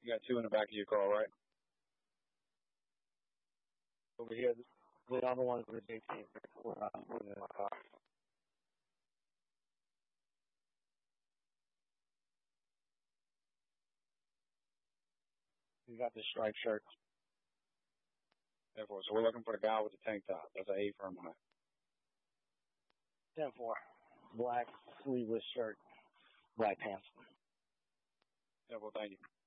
You got two in the back of your car, right? Over here. The other one's the big team. In the car. He's got the striped shirt. Therefore, so we're looking for the guy with the tank top. That's an A firm on it. 10-4. Black sleeveless shirt. Black pants. Therefore, thank you.